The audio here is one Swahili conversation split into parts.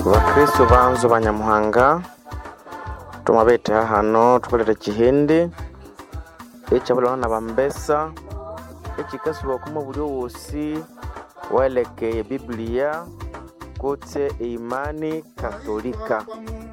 Bakristo banzu banyamuhanga tumabete hano tukolera kihindi ekyabulana na bambesa ekikasiba kuma buli wosi welekeye Biblia kutse imani katolika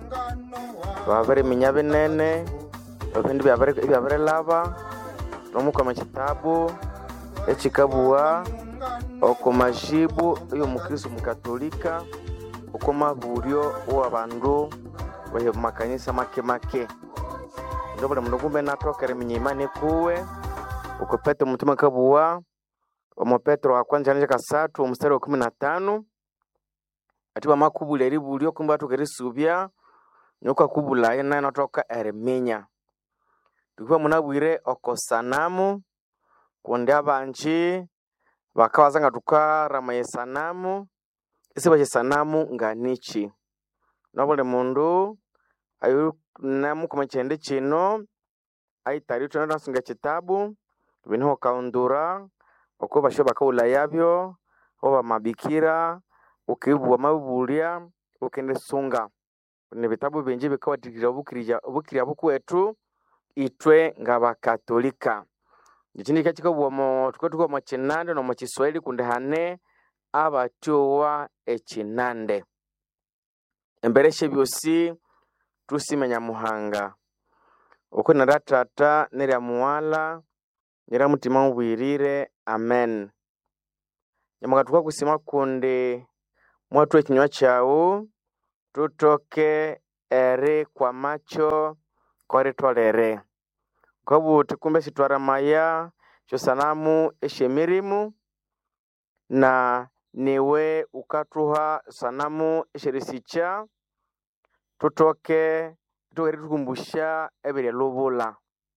babere minyabe nene babindi byabere laba nomukoma kitabu ekikabuwa okomajibu yo mukristo mukatolika ukoma buryo w'abantu bahe makanisa make ndobole mundu kumbe natokere minyimani kuwe uko Petro mutuma kabuwa omo Petro wa kwanza nje kasatu mstari wa 15 atiba makubule eri buryo kumbe atokere subya nyoka kubula yana natoka eremenya tukiwa munabwire okosanamu kundi abanji bakawazanga tukara mayesanamu ese baje sanamu nganichi nobole mundu ayu namu kumachende chino aitari tunasunga kitabu binho kaundura oko basho bakaula yabyo oba mabikira ukibu mabulia ukende sunga ne bitabu benje bikawatikira bukirya bukwetu itwe ngabakatolika Jitini kachika uwamo tuko machinande no machiswahili kundehane abatuwa echinande. Embereshe byosi tusimenya muhanga. Uko naratata nera muwala nera mutima ubirire amen. Nyamagatuka kusima kunde mwatu ekinywa chao tutoke ere kwa macho kore tolere. Kwabu tukumbe situara maya chosanamu eshemirimu na niwe ukatuha sanamu esherisicha tutoke tukumbusha ebere lobula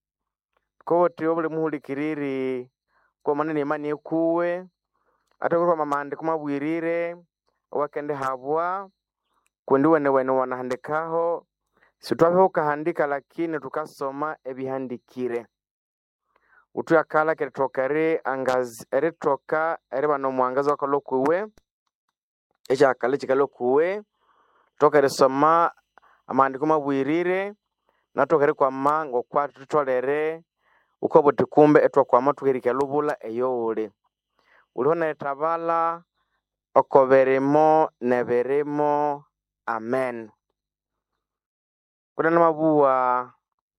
kote obule muhulikiriri kwa manene imani ekuwe atakurwa mamande kumabwirire wakende habwa kundi wene wanahandikaho Situwapeho kahandika lakini tukasoma ebihandikire. Utu ya kala keretokare angazi eretoka erebano mwangaza wakalokuwe. Echa akale chikalokuwe. Tokare soma amandikuma buirire. Na tokare kwa mango kwa tutolere. Ukobo tikumbe etwa kwa matu hirike lubula eyole. Ulihona etabala okoberemo neberemo amen. Kuna mabuwa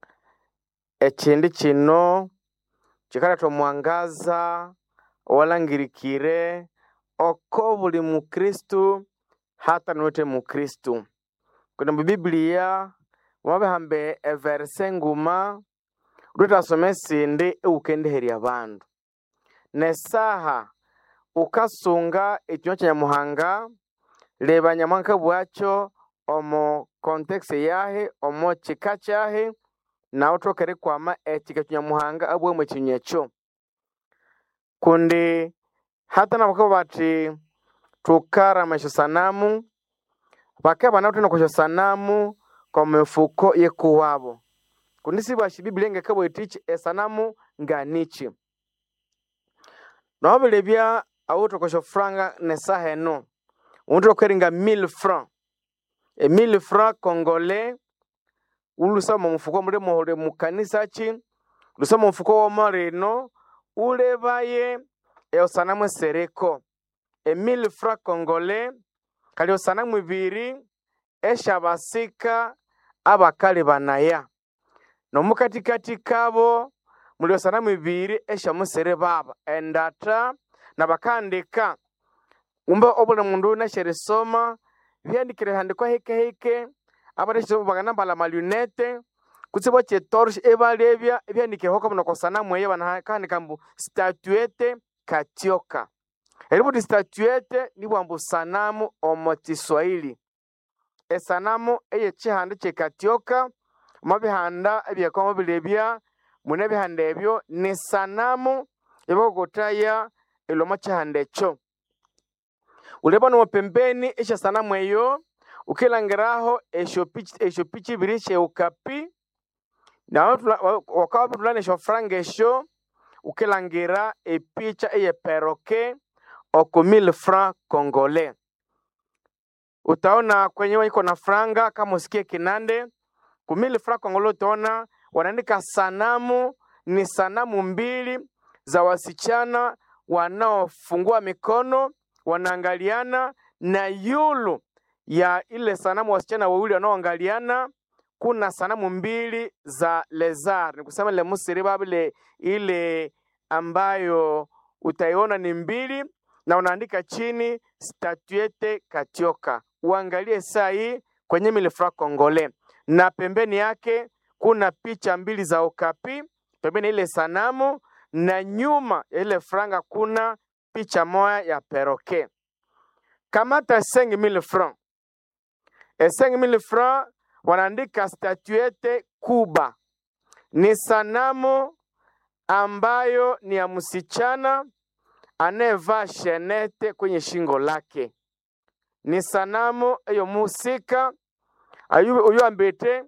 echindi chino chikala to mwangaza walangirikire oko buli mukristu hata note mukristu kuna Biblia wabahambe verse nguma rutasomesi ndi ukende heri abantu nesaha ukasunga ekinyo kya muhanga leba nyamanka bwacho omo context yahe omo chikachahe na otokere kwama ekika muhanga abwe mu kinyecho kundi hata na bakaba bati tukara masho sanamu bakaba na tuna kusho sanamu kwa mfuko yekuwabo kundi sibashi Biblia ngekabo itichi esanamu nganichi no bilebya awutokosho franga nesahe no utokeringa 1000 francs 1000 francs congolais ulusama mfuko mure mohore mukanisa chi lusama mfuko wa marino ulebaye sanamu sereko 1000 francs congolais kali sanamu ibiri eshabasika abakali banaya no mukatikati kabo muri sanamu ibiri eshamusere baba endata nabakandika umba obule mundu na sheresoma byandikire handikwa heke abaresho bagana bala malunette kutsibo che torche ebalebya byandikire hoko muno kosanamu ye bana kandi kambu statuette katioka elibu statuette ni bwambu sanamu omo Kiswahili esanamu eye chihande che katioka mabihanda ebyakoma bilebya mune bihande ebyo ni sanamu ebogotaya elomo chihande cho ulebano wapembeni esha sanamu eyo ukilangiraho esho pichi birishe ukapi na wakawapi tulane esho franga esho ukilangira epicha eye peroke oko 1000 francs congolais utaona kwenye iko na franga kama usikie Kinande, ku 1000 francs congolais utaona wanaandika sanamu, ni sanamu mbili za wasichana wanaofungua mikono, wanaangaliana, na yulu ya ile sanamu wasichana wawili wanaoangaliana kuna sanamu mbili za lezar. Ni kusema ile Musiri Babile ile ambayo utaiona ni mbili, na unaandika chini statuette Katioka. Uangalie saa hii kwenye 1000 francs congolais, na pembeni yake kuna picha mbili za Okapi, pembeni ile sanamu, na nyuma ile franga kuna picha moja ya perroquet. Kamata 5000 francs. 5000 francs wanaandika statuette Kuba. Ni sanamu ambayo ni ya msichana anayevaa shenete kwenye shingo lake. Ni sanamu eyo musika uyu ambete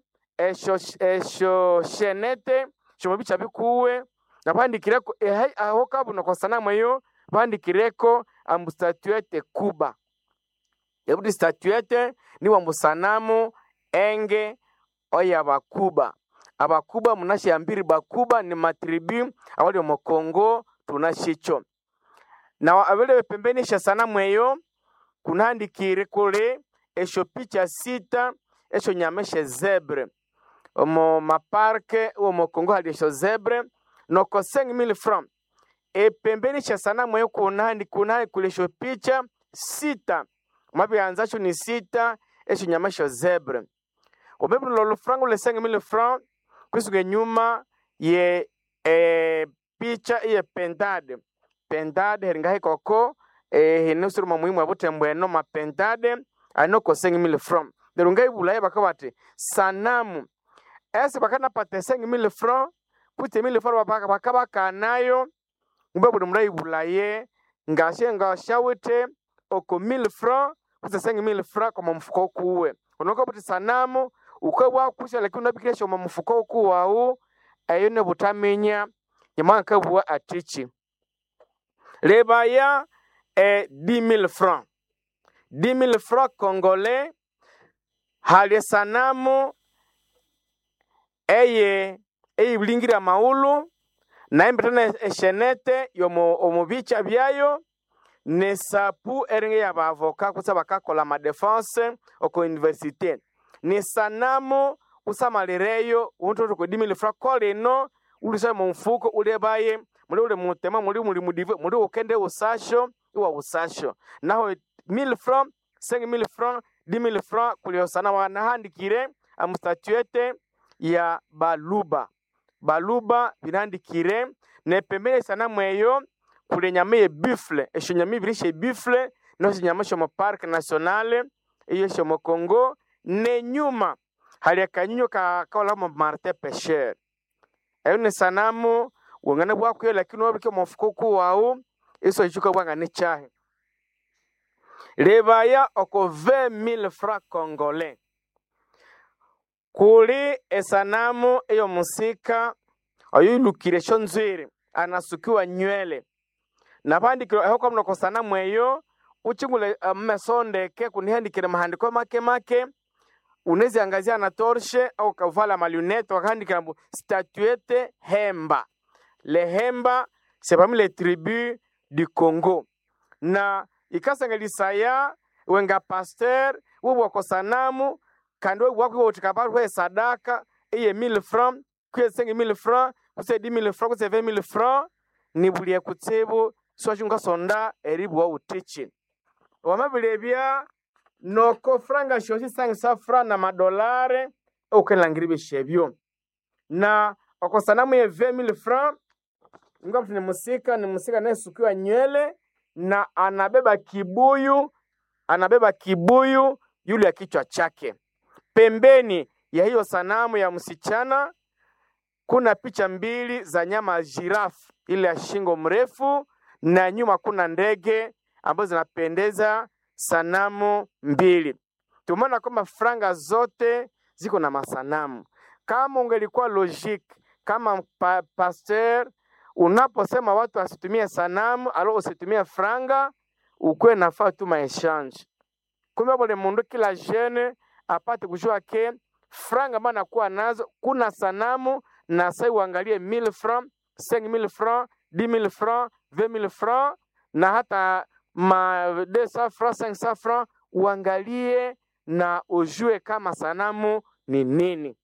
esho shenete shomobicha bikuwe, na bandikireko aho kabuno kwa sanamu eyo bandikireko statuette Kuba. Ebudi statuette ni wa musanamu enge oya bakuba. Abakuba munashi ambiri bakuba ni matribu awali mu Kongo tunashicho. Na abele pembeni sha sanamu eyo kunaandikire kule esho picha sita esho nyameshe zebre. Omo maparke omo Kongo hali esho zebre noko 5000 francs. Pembeni sha sanamu eyo kunaandikire kule esho picha sita. Mabianzacho ni sita esho nyameshe zebre. Obebu lolo frangu le 5000 francs kusuge nyuma ye picha ye pentade. Pentade heringahe koko hinusuru mamuhimu abote mbweno mapentade anoko 5000 francs. Derungai bulaye bakabate sanamu. Ese bakana pate 5000 francs kute 1000 francs bakabaka nayo ubebu mrai bulaye ngashawite oko 1000 francs kute 5000 francs kwa mfuko kuwe. Unoka pate sanamu ukabwa kusha lakini unabikisha mu mufuko kuwao ayone butamenya nyamaka bwa atichi lebaya 10000 francs. 10000 francs congolais hali sanamu eye blingira maulu na imbetana eshenete yomo omubicha byayo ne sapu eringe ya bavoka kusaba kakola ma defense oko université. Ni sanamu usamalireyo unto ko 10000 francs kolino ulisa mu mfuko ulebaye muri ule mutema muri mudive muri ukende usasho iwa usasho naho 1000 francs 5000 francs 10000 francs kulio sanamu wanahandikire statuette ya baluba binandikire ne pembele sanamu eyo kule nyame buffle esho nyame birishe buffle no nyamasho mu parc national iyo sho mu Kongo. Ne nyuma hali ya kanyinyo kaola mu Martin Pêcheur. Ayo ni sanamu wangana bwako lakini wabike mufuko kuwao iso ichuka bwanga ni chahe. Lebaya oko 20000 francs congolais. Kuli esanamu eyo musika ayo lukire shonzwiri anasukiwa nywele. Napandikiro aho kwa mnoko sanamu eyo uchingule mmesonde ke kunihandikire mahandiko make unezi angazia na torche au kavala malunette wakaandika statuette Hemba. Le Hemba c'est parmi les tribus du Congo. Na ikasangelisaya wenga pasteur wewe kwa sanamu kando wako utikaparwe sadaka eye 1000 francs kwe 5000 francs kuse 10000 francs kuse 20000 francs ni bulie kutsibu swachunga sonda eribu wa utichi. Wamabilebya noko franga shoshi sangisa francs na madolare ukelangiribe shebyo. Na oko sanamu ye 20000 francs ngapi ni musika nayesukiwa nywele na anabeba kibuyu yule ya kichwa chake. Pembeni ya hiyo sanamu ya msichana kuna picha mbili za nyama giraffe ile ya shingo mrefu, na nyuma kuna ndege ambazo zinapendeza sanamu mbili. Tumeona kwamba franga zote ziko na masanamu. Kama ungelikuwa logique kama pasteur unaposema watu wasitumie sanamu alo usitumie franga ukwe nafaa tu maechange. kumbe bole mundu kila jeune apate kujua ke franga maana kuwa nazo kuna sanamu na sasa uangalie 1000 francs, 5000 francs, 10000 francs, 20000 francs na hata ma 200 francs, 500 francs, uangalie na ujue kama sanamu ni nini.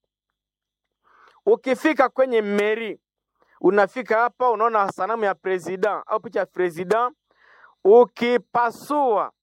Ukifika kwenye meri, unafika hapa unaona sanamu ya president au picha ya president, ukipasua,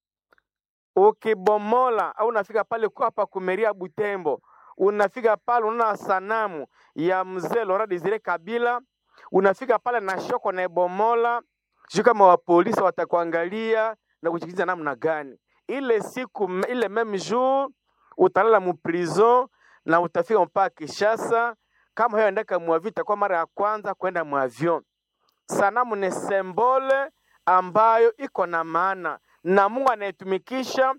ukibomola, au unafika pale kwa hapa kumeria Butembo, unafika pale unaona sanamu ya mzee Laurent Desire Kabila, unafika pale na shoko na bomola, sio kama wa polisi watakuangalia na kuchikiza namna gani. Ile siku ile meme jour utalala mu prison na utafika mpaka Kinshasa. Kama hiyo endeka muavita kwa mara ya kwanza kwenda mu avion. Sanamu ni symbole ambayo iko na maana na Mungu anayetumikisha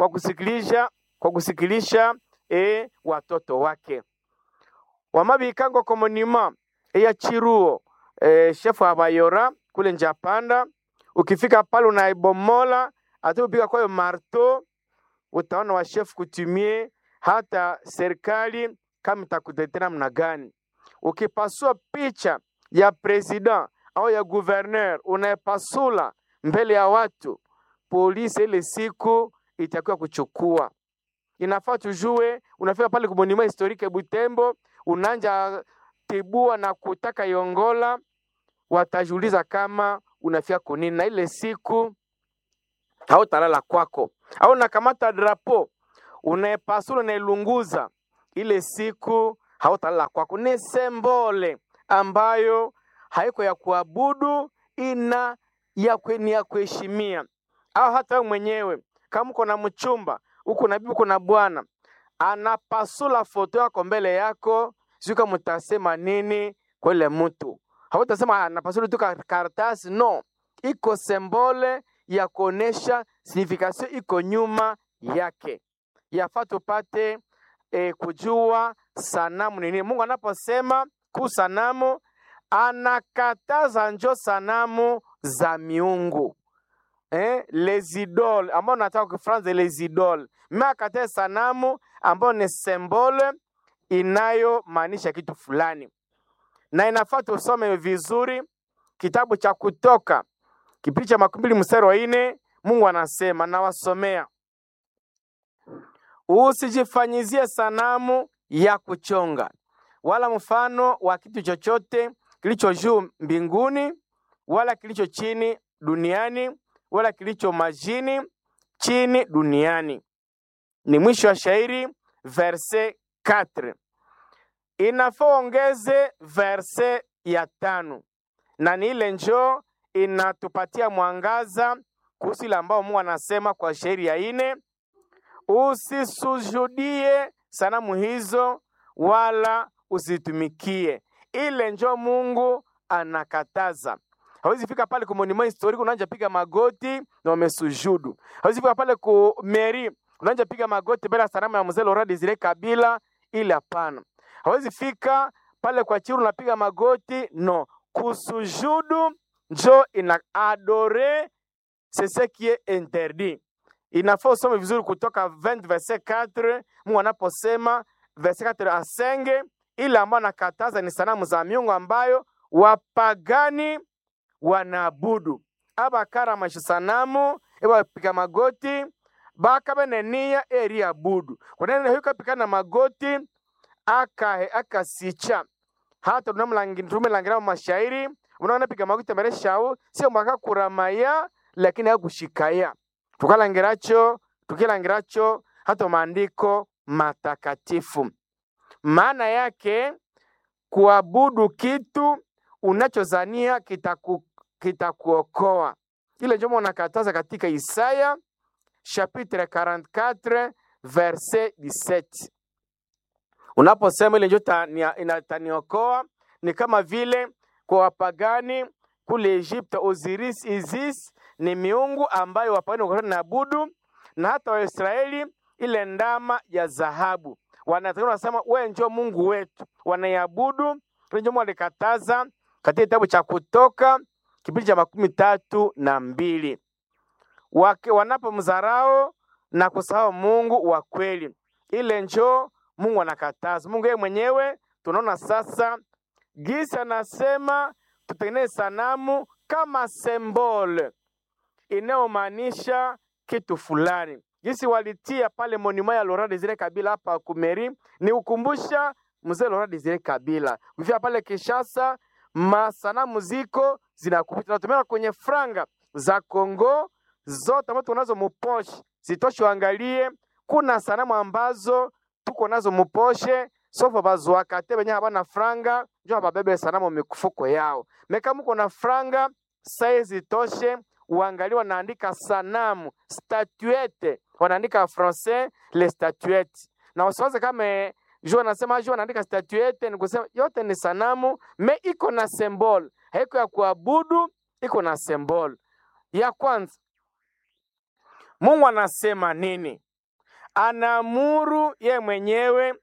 kwa kusikilisha watoto wake. Wamabikango komunima ya Chiruo shefu abayora kule Njapanda, ukifika pale unaibomola atupika kwa marto, utaona wa chef kutumie hata serikali kama itakutetea namna gani. Ukipasua picha ya president au ya gouverneur unayepasula mbele ya watu, polisi ile siku itakuwa kuchukua. Inafaa tujue, unafika pale kwa monument historique Butembo, unanja tibua na kutaka Yongola, watajuliza kama unafika kunini, na ile siku hautalala kwako. Au nakamata drapo unayepasula na ilunguza, ile siku hautalala kwako. Ni symbole ambayo haiko ya kuabudu, ina ya kuheshimia. Au hata mwenyewe kama uko na mchumba, uko na bibi, uko na bwana, anapasula foto yako mbele yako, sio kama mtasema nini kwa ile mtu. Hautasema anapasula tu karatasi, no. Iko symbole ya kuonesha signification iko nyuma yake. Yafaa tupate kujua sanamu ni nini. Mungu anaposema kusanamu, anakataza njo sanamu za miungu. Les idoles, ambao nataka kufranza les idoles. Makataza sanamu ambao ni symbole inayo maanisha kitu fulani. Na inafaa tusome vizuri kitabu cha Kutoka kipindi cha 2 mstari wa 4. Mungu anasema, na wasomea: usijifanyizie sanamu ya kuchonga wala mfano wa kitu chochote kilicho juu mbinguni wala kilicho chini duniani wala kilicho majini chini duniani. Ni mwisho wa shairi verse 4. Inafaa ongeze verse ya 5. Na ni ile njoo inatupatia mwangaza kuhusu ile ambao Mungu anasema kwa shairi ya 4. Usisujudie sanamu hizo wala usitumikie. Ile njoo Mungu anakataza. Hawezi fika pale kwa monument historique unaanza piga magoti na umesujudu. Hawezi fika pale kwa meri unaanza piga magoti bila sanamu ya mzee Laurent Desire Kabila, ile hapana. Hawezi fika pale kwa Chiru unapiga magoti, no. Kusujudu njo ina adorer, c'est ce qui est interdit. Inafaa usome vizuri Kutoka 20 verset 4. Mungu anaposema verset 4 à 5, ile ambayo anakataza ni sanamu za miungu ambayo wapagani wanaabudu. Abakara mashi sanamu eba pika magoti bakabenenia eri abudu. Kwa nini huko pika na magoti akasicha hata tumelangira mashairi unaona pika magoti mbele shao sio mwaka kuramaya lakini hakushikaya. Tukilangiracho hata maandiko matakatifu. Maana yake kuabudu kitu unachozania kitakuokoa. Ile ndio unakataza katika Isaya chapitre 44 verset 17. Unaposema ile ndio inataniokoa, ni kama vile kwa wapagani kule Egypt Osiris, Isis ni miungu ambayo wapagani wanaabudu, na hata Waisraeli ile ndama ya dhahabu wanasema wewe ndio Mungu wetu, wanaiabudu. Ndio walikataza katika kitabu cha Kutoka kipindi cha 32. Wanapomzarao na kusahau Mungu wa kweli. Ile njoo Mungu anakataza. Mungu yeye mwenyewe tunaona sasa gisi anasema tutengeneze sanamu kama symbol inayomaanisha kitu fulani. Gisi walitia pale monument ya Laurent Desire Kabila hapa Kumeri ni ukumbusha mzee Laurent Desire Kabila. Ukifika pale Kinshasa masanamu ziko zinakupita. Tunatumia kwenye franga za Kongo zote ambazo tunazo muposhe. Zitoshe angalie kuna sanamu ambazo tuko nazo muposhe sofa bazwa kate benye habana franga njoo babebe sanamu mikufuko yao. Meka mko na franga size toshe uangalie wanaandika sanamu statuette wanaandika français les statuettes. Na wasiwaze kama jo anasema jo anaandika statuette ni kusema yote ni sanamu me iko na symbol. Haiko ya kuabudu iko na symbol. Ya kwanza Mungu anasema nini? Anaamuru ye mwenyewe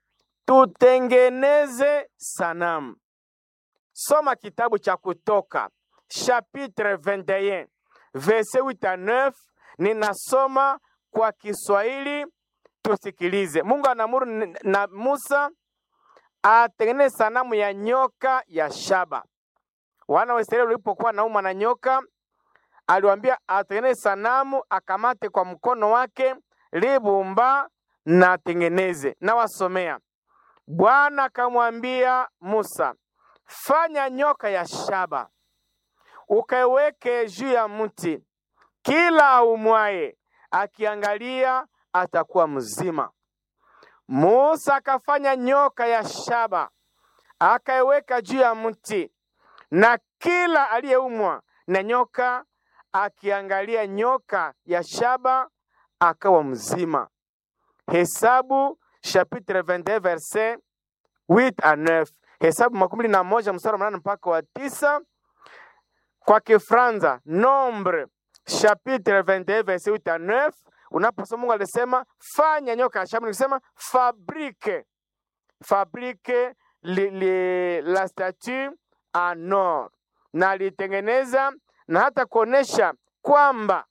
tutengeneze sanamu. Soma kitabu cha Kutoka chapitre 21 verset 8 à 9. Ninasoma kwa Kiswahili tusikilize. Mungu anaamuru na Musa atengeneze sanamu ya nyoka ya shaba. Wana wa Israeli walipokuwa nauma na nyoka, aliwaambia atengeneze sanamu, akamate kwa mkono wake libumba na atengeneze. Na wasomea. Bwana akamwambia Musa, fanya nyoka ya shaba, ukaiweke juu ya mti, kila aumwaye akiangalia atakuwa mzima. Musa akafanya nyoka ya shaba, akaiweka juu ya mti, na kila aliyeumwa na nyoka akiangalia nyoka ya shaba akawa mzima. Hesabu chapitre 21 verset 8 à 9. Hesabu 11 mstari wa 8 mpaka wa 9. Kwa Kifranza Nombre chapitre 21 verset 8 à 9. Unaposoma Mungu alisema fanya nyoka ya shaba, alisema fabrique la statue en or. Na alitengeneza na hata kuonesha kwamba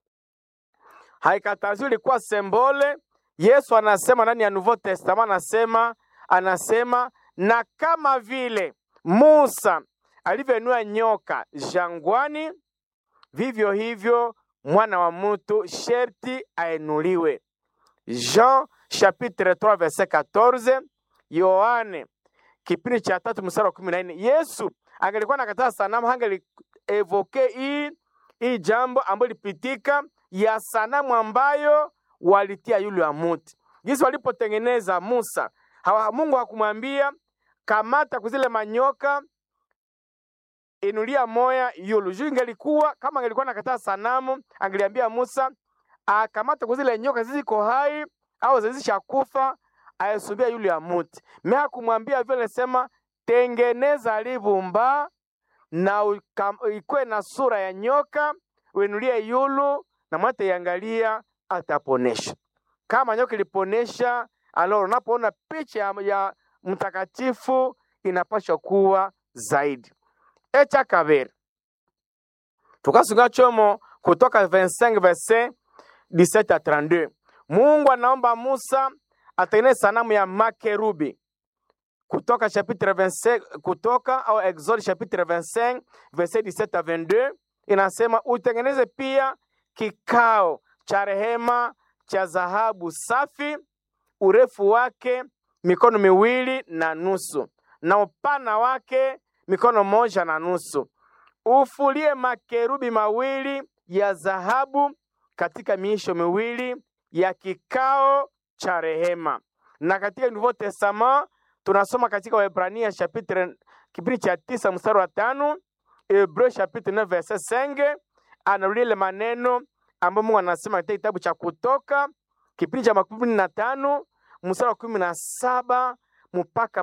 haikatazwi kwa symbole. Yesu anasema ndani ya Nouveau Testament anasema na kama vile Musa alivyoinua nyoka jangwani, vivyo hivyo mwana wa mtu sherti ainuliwe. Jean chapitre 3 verset 14. Yohane kipindi cha 3 mstari wa 14. Yesu angelikuwa anakataa sanamu, hangeli evoke hii jambo ambalo lipitika ya sanamu ambayo walitia yule wa muti. Jinsi walipotengeneza Musa, Mungu hakumwambia kamata kuzile manyoka inulia moya yulu. Juu ingelikuwa kama angelikuwa nakataa sanamu, angeliambia Musa akamata kuzile nyoka ziziko hai au zishakufa ayasumbia yule ya muti. Mimi hakumwambia vile, sema tengeneza libumba na ikwe na sura ya nyoka, uinulie yulu na mwate yangalia ataponesha. Kama nyoka iliponesha, aloro unapoona picha ya mtakatifu inapaswa kuwa zaidi. Echa kaberi. Tukasunga chomo Kutoka 25 verset 17 à 32. Mungu anaomba Musa atengeneze sanamu ya makerubi. Kutoka chapitre 25, Kutoka au Exode chapitre 25 verset 17 à 22 inasema utengeneze pia kikao cha rehema cha dhahabu safi, urefu wake mikono 2.5 na upana wake mikono 1.5. Ufulie makerubi 2 ya dhahabu katika miisho 2 ya kikao cha rehema. Na katika Nouveau Testament tunasoma katika Waebrania chapitre kipindi cha 9 mstari wa 5, Hebreu chapitre 9 verset 5, anarudia ile maneno ambayo Mungu anasema katika kitabu cha Kutoka kipindi cha 15 mstari wa 17 mpaka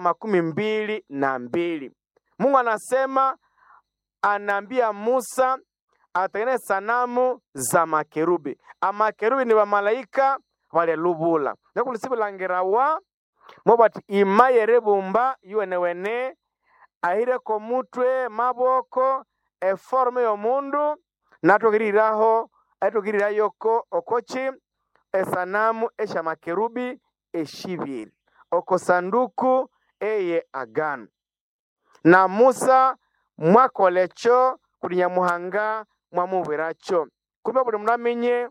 22. Mungu anasema, anaambia Musa atengeneze sanamu za makerubi. Amakerubi ni wa malaika wale lubula. Nakulisibulangirawa mobati imaye bumba yuenewene ahire ko mutwe maboko forme yo mundu natogiriraho atogirira yoko okochi esanamu esha makerubi eshibiri oko sanduku eye agano. Na Musa mwakolecho kuli Nyamuhanga mwamubwiracho. Kumbe buli munamenye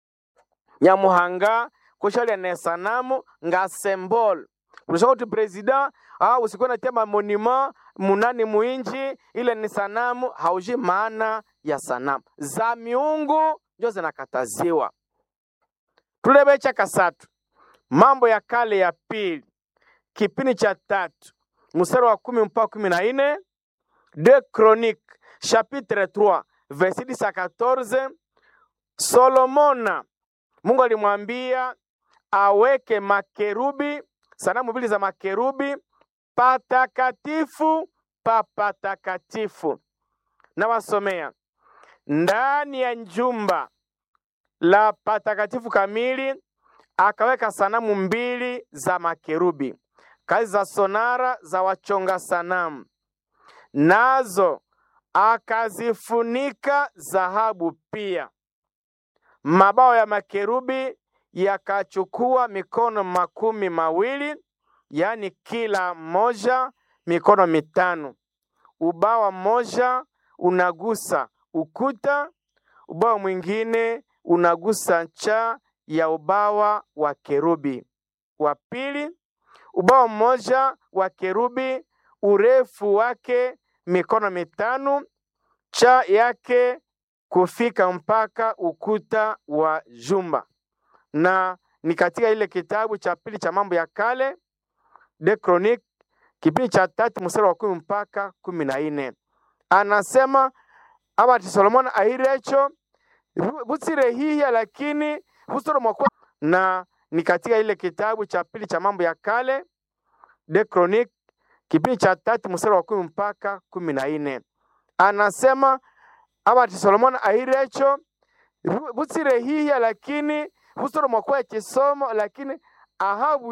Nyamuhanga kushalia ne sanamu nga symbol. Kulisha kuti president usikuwa na tema monima munani muinji, ile ni sanamu, hauji maana ya sanamu. Za miungu ndio zinakataziwa. Tulebecha kasatu. Mambo ya Kale ya pili, kipindi cha 3, mstari wa 10 mpaka 14. De Chroniques chapitre 3 verset 14. Solomona Mungu alimwambia aweke makerubi, sanamu mbili za makerubi patakatifu pa patakatifu. Na wasomea, ndani ya njumba la patakatifu kamili akaweka sanamu mbili za makerubi, kazi za sonara za wachonga sanamu, nazo akazifunika dhahabu pia. Mabao ya makerubi yakachukua mikono 12, yani kila moja mikono 5. Ubawa mmoja unagusa ukuta, ubawa mwingine unagusa ncha ya ubawa wa kerubi. Wa pili, ubawa mmoja wa kerubi urefu wake mikono 5, cha yake kufika mpaka ukuta wa jumba. Na ni katika ile kitabu cha pili cha mambo ya kale, De Chroniques, kipindi cha 3 mstari wa 10 mpaka 14. Anasema abati Solomon ahirecho busire hiya, lakini busoro mwa. Na ni katika ile kitabu cha pili cha mambo ya kale, De Chroniques, kipindi cha 3 mstari wa 10 mpaka 14. Anasema abati Solomon ahirecho busire hiya, lakini busoro mwa kwa kisomo, lakini Ahabu